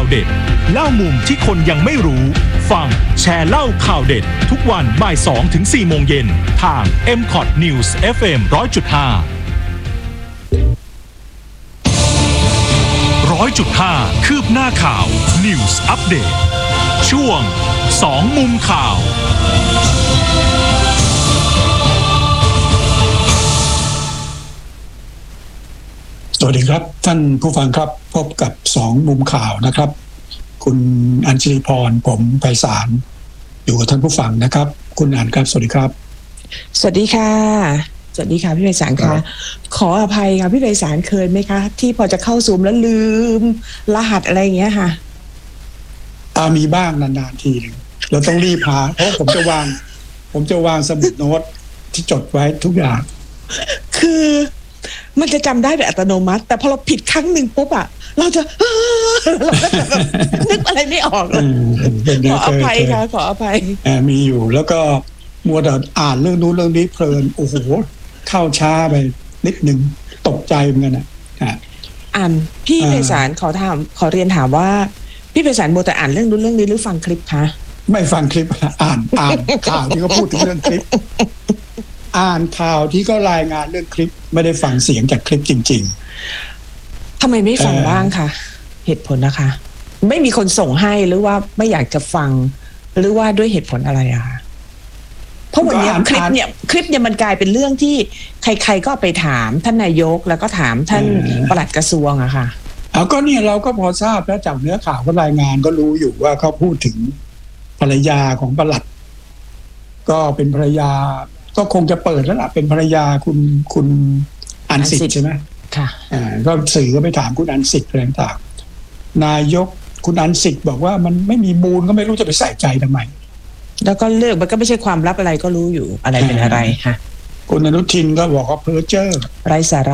เด็ดเล่ามุมที่คนยังไม่รู้ฟังแชร์เล่าข่าวเด็ดทุกวันบ่าย 2 ถึง 4 โมงเย็นทาง MCOT News FM 100.5 100.5 คืบหน้าข่าว News Update ช่วง2มุมข่าวสวัสดีครับท่านผู้ฟังครับพบกับ2มุมข่าวนะครับคุณอัญชลีพรผมไพศาลอยู่กับท่านผู้ฟังนะครับคุณอัญครับสวัสดีครับสวัสดีค่ะสวัสดีค่ะพี่ไพศาลค่ะขออภัยค่ะพี่ไพศาลเคยไหมคะที่พอจะเข้าซูมแล้วลืมรหัสอะไรอย่างเงี้ยค่ะมีบ้างนานๆทีนึงเราต้องรีบหาเพราะผมจะวางสมุดโน้ตที่จดไว้ทุกอย่างคือมันจะจำได้แบบอัตโนมัติแต่พอเราผิดครั้งหนึ่งปุ๊บอะเราจะนึกอะไรไม่ออกเลยขออภัยค่ะขออภัยมีอยู่แล้วก็มัวแต่อ่านเรื่องนู้นเรื่องนี้เพลินโอ้โหเข้าช้าไปนิดนึงตกใจเหมือนกันนะพี่ไพศาลขอเรียนถามว่าพี่ไพศาลมัวแต่อ่านเรื่องนู้นเรื่องนี้หรือฟังคลิปคะไม่ฟังคลิปอ่านข่าวที่เขาพูดถึงเรื่องคลิปอ่านข่าวที่ก็รายงานเรื่องคลิปไม่ได้ฟังเสียงจากคลิปจริงๆทำไมไม่ฟังบ้างคะเหตุผลนะคะไม่มีคนส่งให้หรือว่าไม่อยากจะฟังหรือว่าด้วยเหตุผลอะไรอะคะเพราะวันนี้คลิปเนี่ยมันกลายเป็นเรื่องที่ใครๆก็ไปถามท่านนายกแล้วก็ถามท่านปลัดกระทรวงอะค่ะก็เนี่ยเราก็พอทราบแล้วจากเนื้อข่าวก็รายงานก็รู้อยู่ว่าเขาพูดถึงภรรยาของปลัดก็เป็นภรรยาก็คงจะเปิดแล้วล่ะเป็นภรรยาคุณอัญสิทธิ์ใช่ไหมค่ะก็สื่อก็ไปถามคุณอัญสิทธิ์อะไรต่างนายกคุณอัญสิทธิ์บอกว่ามันไม่มีมูลก็ไม่รู้จะไปใส่ใจทำไมแล้วก็เลือกมันก็ไม่ใช่ความลับอะไรก็รู้อยู่อะไรเป็นอะไรค่ะคุณอนุทินก็บอกว่าเพ้อเจ้อไร้สาระ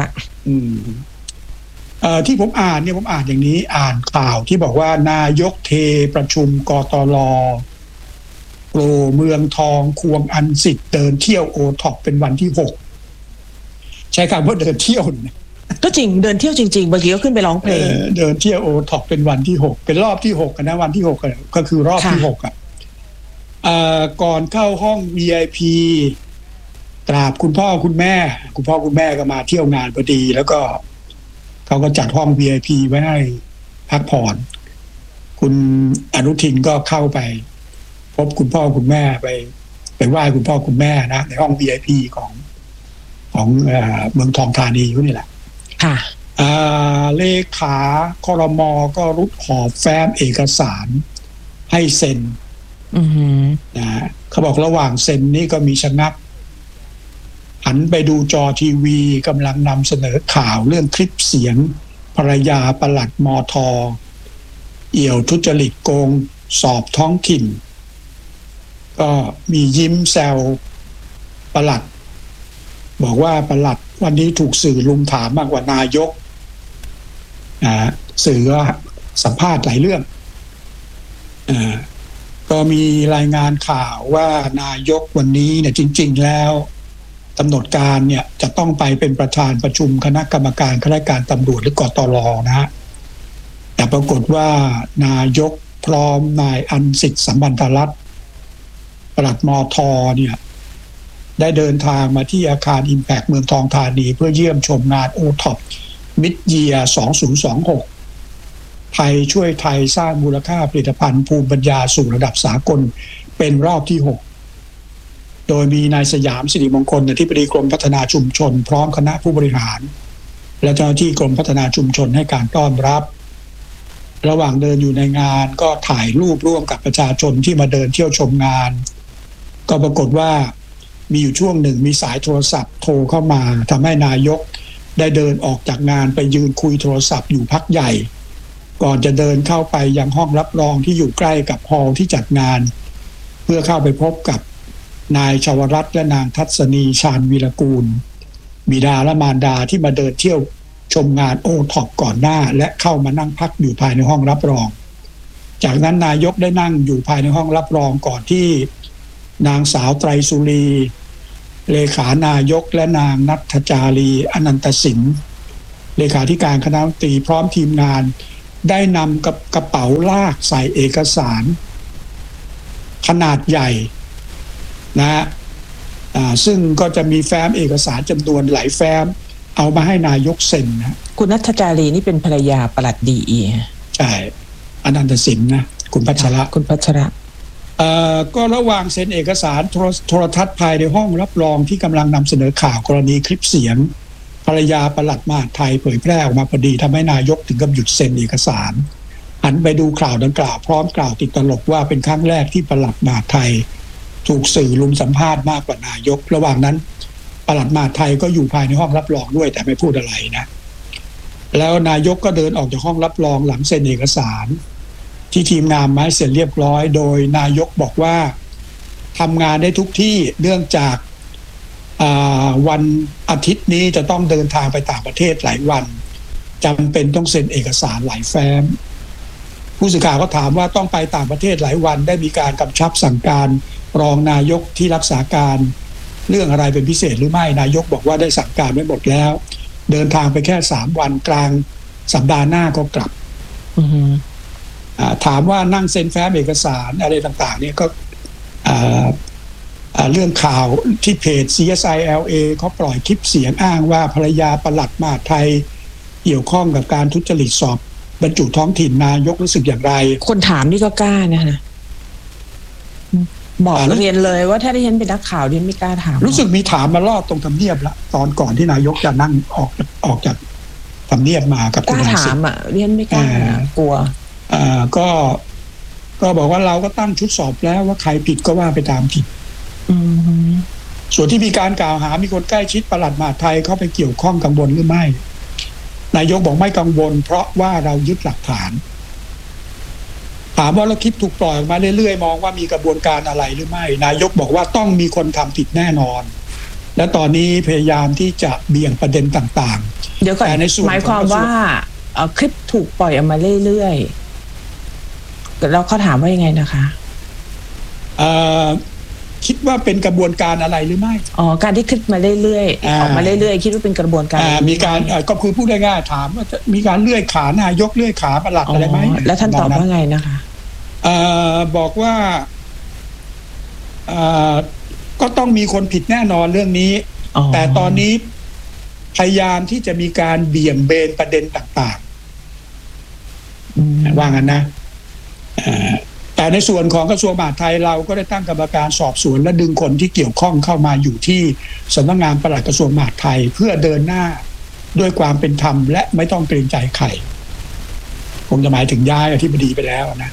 ที่ผมอ่านอย่างนี้อ่านข่าวที่บอกว่านายกเทประชุมกตร.โปรเมืองทองควงอัญสิทธิ์เดินเที่ยวโอท็อปเป็นวันที่6ใช้คำว่าเดินเที่ยวก็จริงเดินเที่ยวจริงๆบางทีก็ขึ้นไปร้องเพลงเดินเที่ยวโอท็อปเป็นวันที่6เป็นรอบที่6นะวันที่6ก็คือรอบที่6ก่อนเข้าห้อง VIP กราบคุณพ่อคุณแม่ก็มาเที่ยวงานพอดีแล้วก็เขาก็จัดห้อง VIP ไว้ให้พักผ่อนคุณอนุทินก็เข้าไปพบคุณพ่อคุณแม่ไปไหว้คุณพ่อคุณแม่นะในห้อง VIP ของเมืองทองธานีอยู่นี่แหละค่ะเลขาครม.ก็รุดหอบแฟ้มเอกสารให้เซ็นนะเขาบอกระหว่างเซ็นนี่ก็มีชะงักหันไปดูจอทีวีกำลังนำเสนอข่าวเรื่องคลิปเสียงภรรยาปลัดมท.เอี่ยวทุจริตโกงสอบท้องถิ่นก็มียิ้มแซวปลัดบอกว่าปลัดวันนี้ถูกสื่อลุมถามมากกว่านายกสื่อก็สัมภาษณ์หลายเรื่องก็มีรายงานข่าวว่านายกวันนี้เนี่ยจริงๆแล้วกำหนดการเนี่ยจะต้องไปเป็นประธานประชุมคณะกรรมการข้าราชการตำรวจหรือกตร.นะฮะแต่ปรากฏว่านายกพร้อมนายอัญสิทธิ์สัมพันธรัตน์ปลัดมท.เนี่ยได้เดินทางมาที่อาคาร Impact เมืองทองธานีเพื่อเยี่ยมชมงาน OTOP Mid Year 2026 ไทยช่วยไทยสร้างมูลค่าผลิตภัณฑ์ภูมิปัญญาสู่ระดับสากลเป็นรอบที่6โดยมีนายสยามสิริมงคลอธิบดีกรมพัฒนาชุมชนพร้อมคณะผู้บริหารและเจ้าหน้าที่กรมพัฒนาชุมชนให้การต้อนรับระหว่างเดินอยู่ในงานก็ถ่ายรูปร่วมกับประชาชนที่มาเดินเที่ยวชมงานก็ปรากฏว่ามีอยู่ช่วงหนึ่งมีสายโทรศัพท์โทรเข้ามาทำให้นายกได้เดินออกจากงานไปยืนคุยโทรศัพท์อยู่พักใหญ่ก่อนจะเดินเข้าไปยังห้องรับรองที่อยู่ใกล้กับฮอลล์ที่จัดงานเพื่อเข้าไปพบกับนายชวรัตน์และนางทัศนีชาญวีรกูลบิดาและมารดาที่มาเดินเที่ยวชมงานโอท็อปก่อนหน้าและเข้ามานั่งพักอยู่ภายในห้องรับรองจากนั้นนายกได้นั่งอยู่ภายในห้องรับรองก่อนที่นางสาวไตรสุรีเลขานายกและนางณัฐจารีอนันตสินเลขาธิการคณะรัฐมนตรีพร้อมทีมงานได้นำกับกระเป๋าลากใส่เอกสารขนาดใหญ่นะฮะซึ่งก็จะมีแฟ้มเอกสารจำนวนหลายแฟ้มเอามาให้นายกเซ็นนะคุณณัฐจารีนี่เป็นภรรยาปลัดดีอีใช่อนันตสินนะคุณพัชระก็ระหว่างเซ็นเอกสารโทรทัศน์ภายในห้องรับรองที่กำลังนำเสนอข่าวกรณีคลิปเสียงภรรยาปลัดมหาดไทยเผยแพร่ออกมาพอดีทำให้นายกถึงกับหยุดเซ็นเอกสารหันไปดูข่าวดังกล่าวพร้อมกล่าวติดตลกว่าเป็นครั้งแรกที่ปลัดมหาดไทยถูกสื่อลุมสัมภาษณ์มากกว่านายกระหว่างนั้นปลัดมหาดไทยก็อยู่ภายในห้องรับรองด้วยแต่ไม่พูดอะไรนะแล้วนายกก็เดินออกจากห้องรับรองหลังเซ็นเอกสารที่ทีมงานไม้เสร็จเรียบร้อยโดยนายกบอกว่าทำงานได้ทุกที่เนื่องจากวันอาทิตย์นี้จะต้องเดินทางไปต่างประเทศหลายวันจำเป็นต้องเซ็นเอกสารหลายแฟ้มผู้สื่อข่าวก็ถามว่าต้องไปต่างประเทศหลายวันได้มีการกำชับสั่งการรองนายกที่รักษาการเรื่องอะไรเป็นพิเศษหรือไม่นายกบอกว่าได้สั่งการไว้หมดแล้วเดินทางไปแค่3 วันกลางสัปดาห์หน้าก็กลับถามว่านั่งเซ็นแฟ้มเอกสารอะไรต่างๆเนี่ยก็เรื่องข่าวที่เพจ CSI LA เขาปล่อยคลิปเสียงอ้างว่าภรรยาปลัดมหาดไทยเกี่ยวข้องกับการทุจริตสอบบรรจุท้องถิ่นนายกรู้สึกอย่างไรคนถามนี่ก็กล้านะฮะบอกเรียนเลยว่าถ้าได้เห็นเป็นนักข่าวเรียนไม่กล้าถามรู้สึกมีถามมารอบตรงทำเนียบละตอนก่อนที่นายกจะนั่งออกจากทำเนียบมากับคุณถามเรียนไม่กล้ากลัวก็บอกว่าเราก็ตั้งชุดสอบแล้วว่าใครผิดก็ว่าไปตามผิดส่วนที่มีการกล่าวหามีคนใกล้ชิดปลัดมหาดไทยเข้าไปเกี่ยวข้องกังวลหรือไม่นายกบอกไม่กังวลเพราะว่าเรายึดหลักฐานถามว่าแล้วคลิปถูกปล่อยออกมาเรื่อยๆมองว่ามีกระบวนการอะไรหรือไม่นายกบอกว่าต้องมีคนทำผิดแน่นอนและตอนนี้พยายามที่จะเบี่ยงประเด็นต่างๆเดี๋ยวก่อนหมายความว่าคลิปถูกปล่อยออกมาเรื่อยๆแล้วเขาถามว่ายังไงนะคะคิดว่าเป็นกระบวนการอะไรหรือไม่การที่คลิปมาเรื่อยๆออกมาเรื่อยๆคิดว่าเป็นกระบวนการมีการก็คือพูดง่ายๆถามว่าจะมีการเลื่อยขานายกเลื่อยขาปลัดอะไรไหมแล้วท่านตอบว่าไงนะคะบอกว่าก็ต้องมีคนผิดแน่นอนเรื่องนี้แต่ตอนนี้พยายามที่จะมีการเบี่ยงเบนประเด็นต่างๆว่างั้นนะแต่ในส่วนของกระทรวงมหาดไทยเราก็ได้ตั้งกรรมการสอบสวนและดึงคนที่เกี่ยวข้องเข้ามาอยู่ที่สำนักงานปลัดกระทรวงมหาดไทยเพื่อเดินหน้าด้วยความเป็นธรรมและไม่ต้องเกรงใจใครคงจะหมายถึงย้ายอธิบดีไปแล้วนะ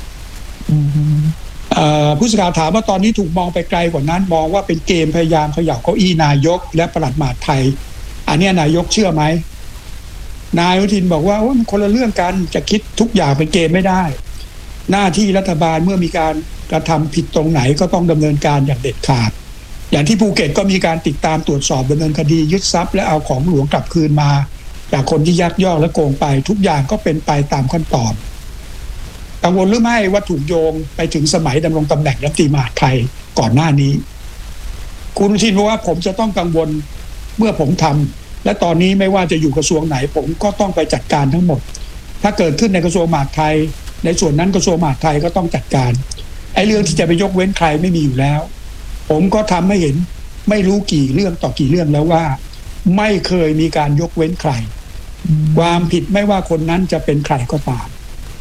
ผู้สื่อข่าวถามว่าตอนนี้ถูกมองไปไกลกว่านั้นมองว่าเป็นเกมพยายามเขย่าเก้าอี้นายกและปลัดมหาดไทยอันนี้นายกเชื่อไหมนายอนุทินบอกว่ามันคนละเรื่องกันจะคิดทุกอย่างเป็นเกมไม่ได้หน้าที่รัฐบาลเมื่อมีการกระทำผิดตรงไหนก็ต้องดำเนินการอย่างเด็ดขาดอย่างที่ภูเก็ตก็มีการติดตามตรวจสอบดำเนินคดียึดทรัพย์และเอาของหลวงกลับคืนมาจากคนที่ยักยอกและโกงไปทุกอย่างก็เป็นไปตามขั้นตอนกังวลหรือไม่ว่าถูกโยงไปถึงสมัยดำรงตำแหน่งรัฐมนตรีมหาดไทยก่อนหน้านี้คุณอนุทินบอกว่าผมจะต้องกังวลเมื่อผมทำและตอนนี้ไม่ว่าจะอยู่กระทรวงไหนผมก็ต้องไปจัดการทั้งหมดถ้าเกิดขึ้นในกระทรวงมหาดไทยในส่วนนั้นกระทรวงมหาดไทยก็ต้องจัดการไอ้เรื่องที่จะไปยกเว้นใครไม่มีอยู่แล้วผมก็ทำให้เห็นไม่รู้กี่เรื่องต่อกี่เรื่องแล้วว่าไม่เคยมีการยกเว้นใครความผิดไม่ว่าคนนั้นจะเป็นใครก็ตาม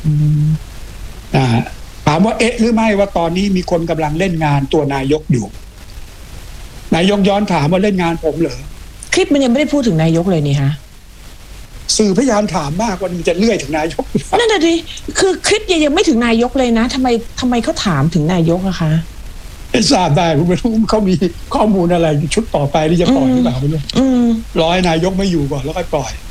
ถามว่าหรือไม่ว่าตอนนี้มีคนกำลังเล่นงานตัวนายกอยู่นายกย้อนถามว่าเล่นงานผมเหรอคลิปมันยังไม่ได้พูดถึงนายกเลยนี่ฮะสื่อพยายามถามมากว่ามันจะเลื่อยถึงนายกนั่นน่ะดิคือคลิปยังไม่ถึงนายกเลยนะทำไมเขาถามถึงนายกอะคะไม่ทราบได้ผมไม่รู้เขามีข้อมูลอะไรชุดต่อไปที่จะปล่อยหรือเปล่าไม่รู้รอให้นายกไม่อยู่ก่อนแล้วค่อยปล่อย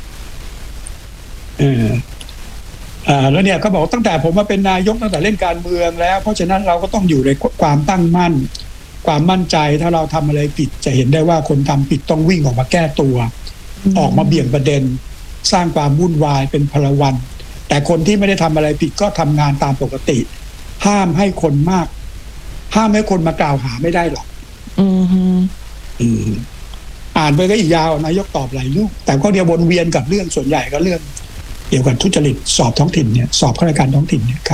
แล้วเนี่ยเขาบอกตั้งแต่ผมมาเป็นนายกตั้งแต่เล่นการเมืองแล้วเพราะฉะนั้นเราก็ต้องอยู่ในความตั้งมั่นความมั่นใจถ้าเราทำอะไรผิดจะเห็นได้ว่าคนทำผิดต้องวิ่งออกมาแก้ตัวออกมาเบี่ยงประเด็นสร้างความวุ่นวายเป็นพลวันแต่คนที่ไม่ได้ทำอะไรผิดก็ทำงานตามปกติห้ามให้คนมากล่าวหาไม่ได้หรอกอ่านไปก็อีกยาวนายกตอบหลายเรื่องแต่ก็เดียววนเวียนกับเรื่องส่วนใหญ่ก็เรื่องเกี่ยวกับทุจริตสอบท้องถิ่นเนี่ยสอบข้าราชการท้องถิ่นเนี่ยครับ